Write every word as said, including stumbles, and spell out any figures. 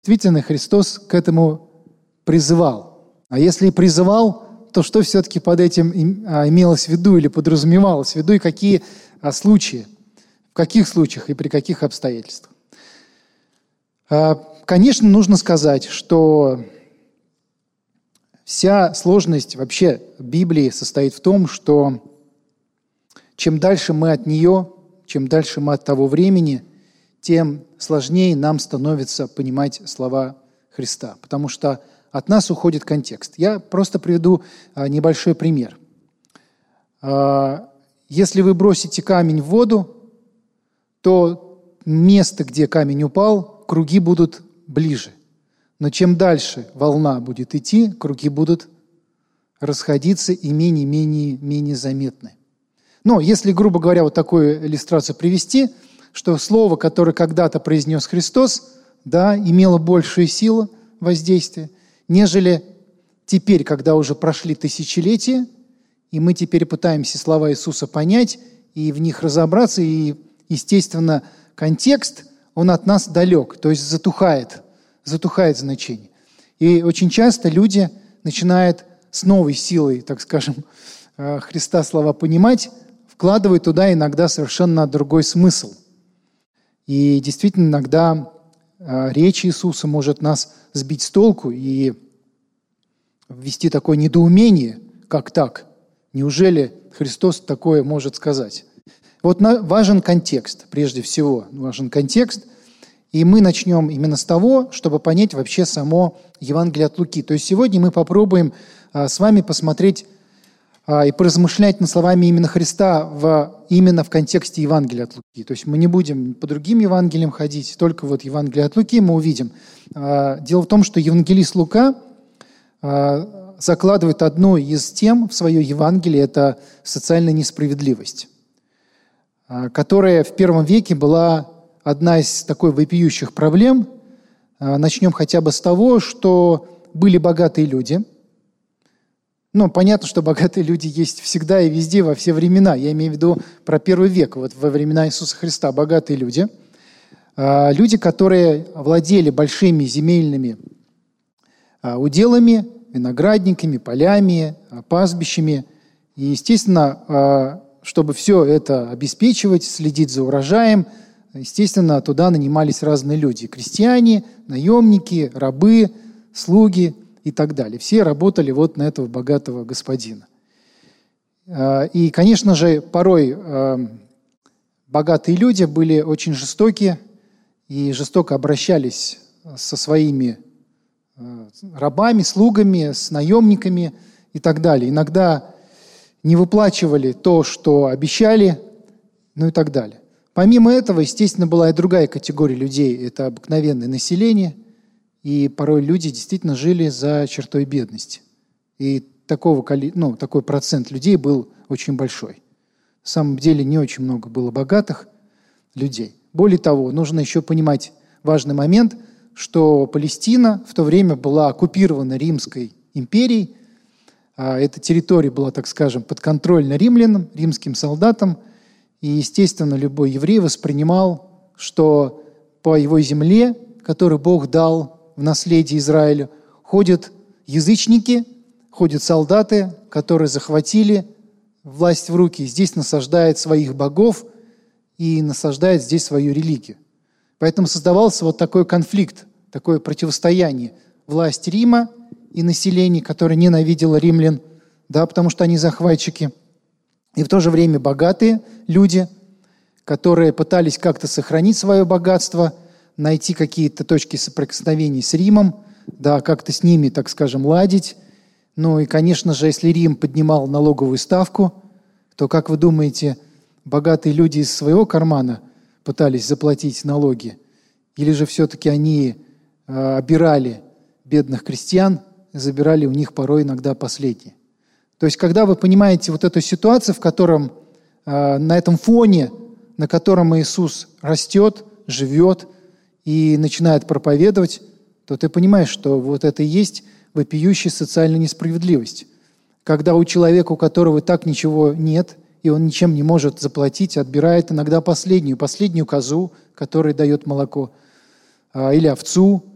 Действительно, Христос к этому призывал. А если и призывал, то что все-таки под этим имелось в виду или подразумевалось в виду, и какие случаи, в каких случаях и при каких обстоятельствах? Конечно, нужно сказать, что вся сложность вообще Библии состоит в том, что чем дальше мы от нее, чем дальше мы от того времени, тем сложнее нам становится понимать слова Христа, потому что от нас уходит контекст. Я просто приведу небольшой пример. Если вы бросите камень в воду, то место, где камень упал, круги будут ближе. Но чем дальше волна будет идти, круги будут расходиться и менее-менее менее заметны. Но если, грубо говоря, вот такую иллюстрацию привести, что слово, которое когда-то произнес Христос, да, имело большую силу воздействия, нежели теперь, когда уже прошли тысячелетия, и мы теперь пытаемся слова Иисуса понять и в них разобраться, и, естественно, контекст, он от нас далек, то есть затухает, затухает значение. И очень часто люди начинают с новой силой, так скажем, Христа слова понимать, вкладывают туда иногда совершенно другой смысл. И действительно, иногда речь Иисуса может нас сбить с толку и ввести такое недоумение, как так? Неужели Христос такое может сказать? Вот важен контекст, прежде всего, важен контекст, и мы начнем именно с того, чтобы понять вообще само Евангелие от Луки. То есть сегодня мы попробуем с вами посмотреть и поразмышлять над словами именно Христа в, именно в контексте Евангелия от Луки. То есть мы не будем по другим Евангелиям ходить, только вот Евангелие от Луки мы увидим. Дело в том, что евангелист Лука закладывает одну из тем в свое Евангелие – это социальная несправедливость, которая в первом веке была одна из такой вопиющих проблем. Начнем хотя бы с того, что были богатые люди. Ну, понятно, что богатые люди есть всегда и везде, во все времена. Я имею в виду про первый век, вот во времена Иисуса Христа богатые люди. Люди, которые владели большими земельными уделами, виноградниками, полями, пастбищами. И, естественно, чтобы все это обеспечивать, следить за урожаем, естественно, туда нанимались разные люди. Крестьяне, наемники, рабы, слуги и так далее. Все работали вот на этого богатого господина. И, конечно же, порой богатые люди были очень жестоки и жестоко обращались со своими рабами, слугами, с наемниками и так далее. Иногда не выплачивали то, что обещали, ну и так далее. Помимо этого, естественно, была и другая категория людей. Это обыкновенное население, и порой люди действительно жили за чертой бедности. И такого, ну, такой процент людей был очень большой. На самом деле не очень много было богатых людей. Более того, нужно еще понимать важный момент, что Палестина в то время была оккупирована Римской империей. Эта территория была, так скажем, подконтрольна римлянам, римским солдатам. И, естественно, любой еврей воспринимал, что по его земле, которую Бог дал в наследие Израилю, ходят язычники, ходят солдаты, которые захватили власть в руки, здесь насаждают своих богов и насаждают здесь свою религию. Поэтому создавался вот такой конфликт, такое противостояние власти Рима и населения, которое ненавидело римлян, да, потому что они захватчики, и в то же время богатые люди, которые пытались как-то сохранить свое богатство, найти какие-то точки соприкосновения с Римом, да, как-то с ними, так скажем, ладить. Ну и, конечно же, если Рим поднимал налоговую ставку, то, как вы думаете, богатые люди из своего кармана пытались заплатить налоги? Или же все-таки они э, обирали бедных крестьян и забирали у них порой иногда последние? То есть, когда вы понимаете вот эту ситуацию, в котором, э, на этом фоне, на котором Иисус растет, живет и начинает проповедовать, то ты понимаешь, что вот это и есть вопиющая социальная несправедливость. Когда у человека, у которого и так ничего нет, и он ничем не может заплатить, отбирает иногда последнюю, последнюю козу, которая дает молоко, или овцу,